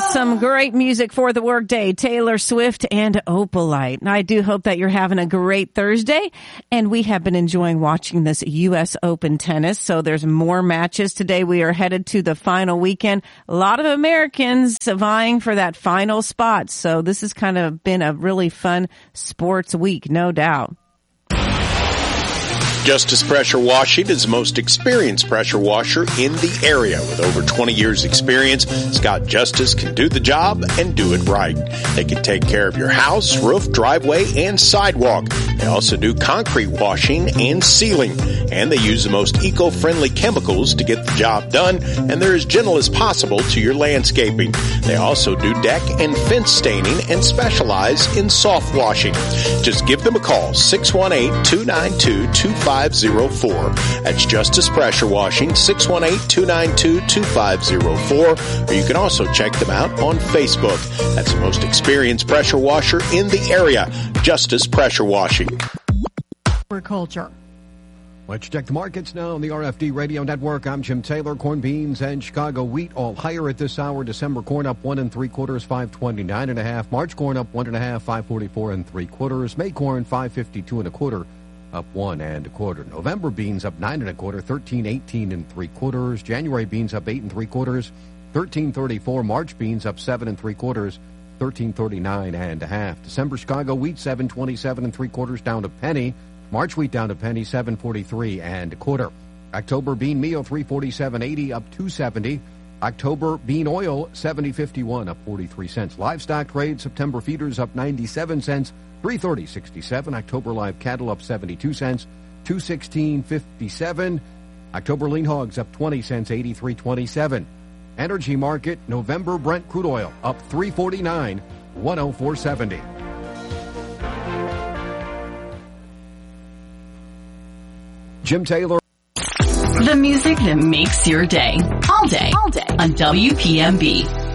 some great music for the workday. Taylor Swift and Opalite. And I do hope that you're having a great Thursday. And we have been enjoying watching this U.S. Open tennis. So there's more matches today. We are headed to the final weekend. A lot of Americans vying for that final spot. So this has kind of been a really fun sports week, no doubt. Justice Pressure Washing is the most experienced pressure washer in the area. With over 20 years experience, Scott Justice can do the job and do it right. They can take care of your house, roof, driveway, and sidewalk. They also do concrete washing and sealing. And they use the most eco-friendly chemicals to get the job done, and they're as gentle as possible to your landscaping. They also do deck and fence staining and specialize in soft washing. Just give them a call, 618-292-2504. That's Justice Pressure Washing, 618-292-2504. Or you can also check them out on Facebook. That's the most experienced pressure washer in the area, Justice Pressure Washing. Agriculture. Let's check the markets now on the RFD Radio Network. I'm Jim Taylor. Corn, beans, and Chicago wheat all higher at this hour. December corn up 1 3/4, 529.5. March corn up 1 1/2, 544 3/4. May corn 552 1/4. Up 1 1/4. November beans up 9 1/4, 13.18 3/4. January beans up 8 3/4, 13.34. March beans up 7 3/4, 13.39 1/2. December Chicago wheat 7.27 3/4, down a penny. March wheat down a penny, 7.43 1/4. October bean meal 347.80, up 2.70. October bean oil 70.51, up 43 cents. Livestock trade, September feeders up 97 cents. 330.67. October live cattle up 72 cents, 216.57. October lean hogs up 20 cents, 83.27. Energy market, November Brent crude oil up 349, 104.70. Jim Taylor. The music that makes your day, all day on WPMB.